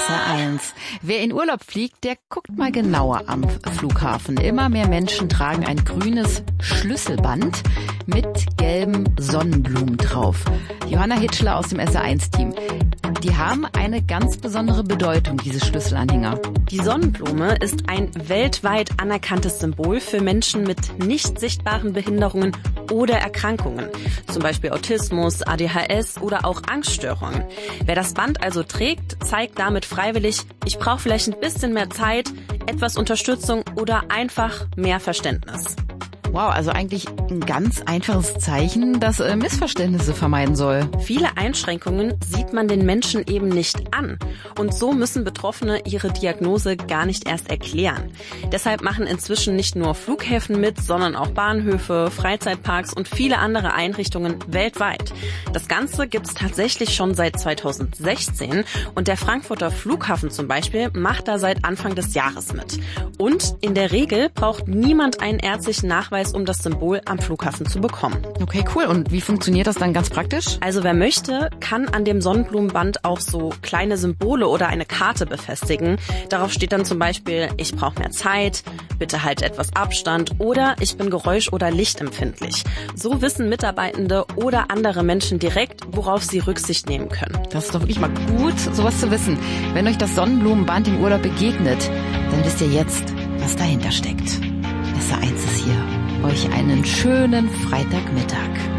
SR1. Wer in Urlaub fliegt, der guckt mal genauer am Flughafen. Immer mehr Menschen tragen ein grünes Schlüsselband mit gelben Sonnenblumen drauf. Johanna Hitschler aus dem SR1-Team. Die haben eine ganz besondere Bedeutung, diese Schlüsselanhänger. Die Sonnenblume ist ein weltweit anerkanntes Symbol für Menschen mit nicht sichtbaren Behinderungen oder Erkrankungen. Zum Beispiel Autismus, ADHS oder auch Angststörungen. Wer das Band also trägt, zeigt damit freiwillig, ich brauche vielleicht ein bisschen mehr Zeit, etwas Unterstützung oder einfach mehr Verständnis. Wow, also eigentlich ein ganz einfaches Zeichen, das Missverständnisse vermeiden soll. Viele Einschränkungen sieht man den Menschen eben nicht an. Und so müssen Betroffene ihre Diagnose gar nicht erst erklären. Deshalb machen inzwischen nicht nur Flughäfen mit, sondern auch Bahnhöfe, Freizeitparks und viele andere Einrichtungen weltweit. Das Ganze gibt's tatsächlich schon seit 2016 und der Frankfurter Flughafen zum Beispiel macht da seit Anfang des Jahres mit. Und in der Regel braucht niemand einen ärztlichen Nachweis, um das Symbol am Flughafen zu bekommen. Okay, cool. Und wie funktioniert das dann ganz praktisch? Also wer möchte, kann an dem Sonnenblumenband auch so kleine Symbole oder eine Karte befestigen. Darauf steht dann zum Beispiel, ich brauche mehr Zeit, bitte halt etwas Abstand oder ich bin geräusch- oder lichtempfindlich. So wissen Mitarbeitende oder andere Menschen direkt, worauf sie Rücksicht nehmen können. Das ist doch wirklich mal gut, sowas zu wissen. Wenn euch das Sonnenblumenband im Urlaub begegnet, dann wisst ihr jetzt, was dahinter steckt. SR1 ist hier. Euch einen schönen Freitagmittag.